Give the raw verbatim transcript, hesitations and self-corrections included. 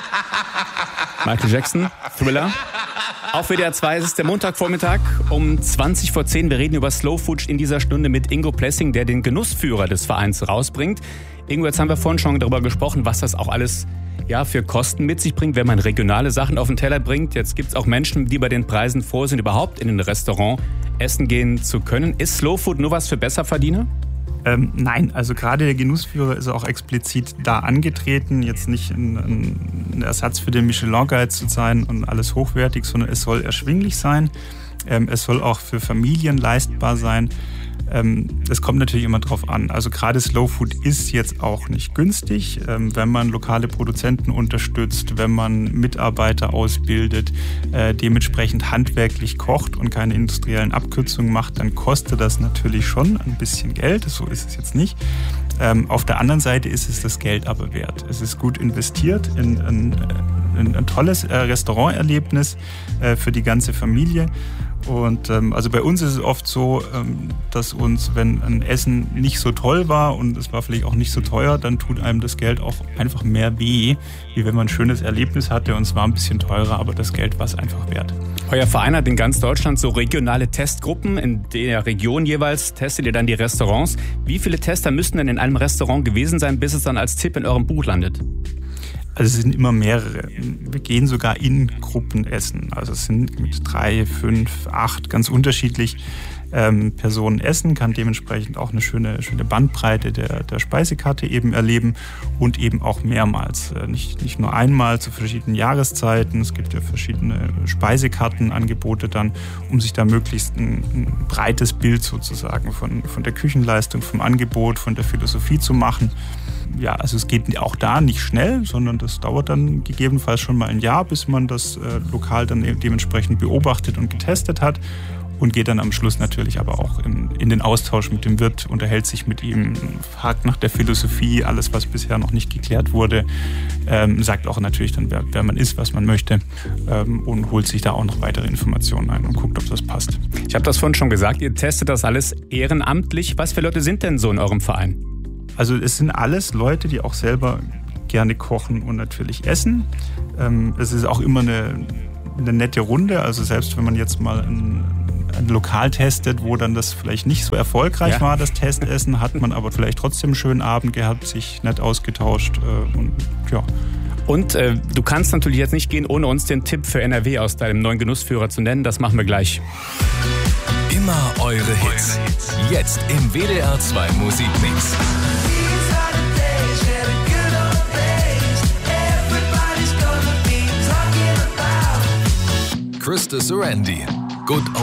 Michael Jackson, Thriller. Auf W D R zwei ist es der Montagvormittag um zwanzig vor zehn. Wir reden über Slow Food in dieser Stunde mit Ingo Plessing, der den Genussführer des Vereins rausbringt. Ingo, jetzt haben wir vorhin schon darüber gesprochen, was das auch alles ja, für Kosten mit sich bringt, wenn man regionale Sachen auf den Teller bringt. Jetzt gibt es auch Menschen, die bei den Preisen froh sind, überhaupt in ein Restaurant essen gehen zu können. Ist Slow Food nur was für Besserverdiener? Ähm, nein, also gerade der Genussführer ist auch explizit da angetreten, jetzt nicht ein, ein Ersatz für den Michelin-Guide zu sein und alles hochwertig, sondern es soll erschwinglich sein. Ähm, es soll auch für Familien leistbar sein. Ähm, es kommt natürlich immer drauf an. Also gerade Slow Food ist jetzt auch nicht günstig. Ähm, wenn man lokale Produzenten unterstützt, wenn man Mitarbeiter ausbildet, äh, dementsprechend handwerklich kocht und keine industriellen Abkürzungen macht, dann kostet das natürlich schon ein bisschen Geld. So ist es jetzt nicht. Ähm, auf der anderen Seite ist es das Geld aber wert. Es ist gut investiert in, in, in ein tolles äh, Restauranterlebnis äh, für die ganze Familie. Und ähm, also bei uns ist es oft so, ähm, dass uns, wenn ein Essen nicht so toll war und es war vielleicht auch nicht so teuer, dann tut einem das Geld auch einfach mehr weh, wie wenn man ein schönes Erlebnis hatte und es war ein bisschen teurer, aber das Geld war es einfach wert. Euer Verein hat in ganz Deutschland so regionale Testgruppen. In der Region jeweils testet ihr dann die Restaurants. Wie viele Tester müssten denn in einem Restaurant gewesen sein, bis es dann als Tipp in eurem Buch landet? Also es sind immer mehrere. Wir gehen sogar in Gruppen essen. Also es sind mit drei, fünf, acht, ganz unterschiedlich ähm, Personen essen, kann dementsprechend auch eine schöne, schöne Bandbreite der, der Speisekarte eben erleben und eben auch mehrmals. Äh, nicht, nicht nur einmal zu verschiedenen Jahreszeiten. Es gibt ja verschiedene Speisekartenangebote dann, um sich da möglichst ein, ein breites Bild sozusagen von, von der Küchenleistung, vom Angebot, von der Philosophie zu machen. Ja, also es geht auch da nicht schnell, sondern das dauert dann gegebenenfalls schon mal ein Jahr, bis man das äh, lokal dann dementsprechend beobachtet und getestet hat und geht dann am Schluss natürlich aber auch in, in den Austausch mit dem Wirt, unterhält sich mit ihm, fragt nach der Philosophie, alles, was bisher noch nicht geklärt wurde, ähm, sagt auch natürlich dann, wer, wer man ist, was man möchte ähm, und holt sich da auch noch weitere Informationen ein und guckt, ob das passt. Ich habe das vorhin schon gesagt, ihr testet das alles ehrenamtlich. Was für Leute sind denn so in eurem Verein? Also es sind alles Leute, die auch selber gerne kochen und natürlich essen. Ähm, es ist auch immer eine, eine nette Runde. Also selbst wenn man jetzt mal ein, ein Lokal testet, wo dann das vielleicht nicht so erfolgreich ja. war, das Testessen, hat man aber vielleicht trotzdem einen schönen Abend gehabt, sich nett ausgetauscht äh, und ja. Und äh, du kannst natürlich jetzt nicht gehen, ohne uns den Tipp für N R W aus deinem neuen Genussführer zu nennen. Das machen wir gleich. Immer eure Hits. Jetzt im W D R zwei Musikmix. Krista Sarandy. Good